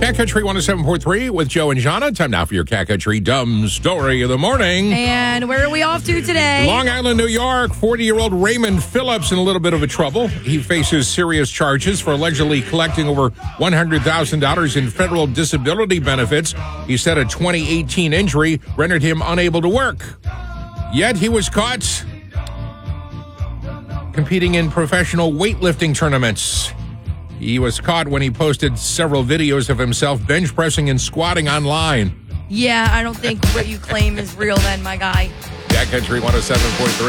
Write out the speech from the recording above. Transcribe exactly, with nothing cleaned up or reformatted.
Cat Country one oh seven point three with Joe and Jana. Time now for your Cat Country Dumb Story of the Morning. And where are we off to today? Long Island, New York. forty-year-old Raymond Phillips in a little bit of a trouble. He faces serious charges for allegedly collecting over one hundred thousand dollars in federal disability benefits. He said a twenty eighteen injury rendered him unable to work. Yet he was caught competing in professional weightlifting tournaments. He was caught when he posted several videos of himself bench pressing and squatting online. Yeah, I don't think what you claim is real then, my guy. Cat Country one oh seven point three.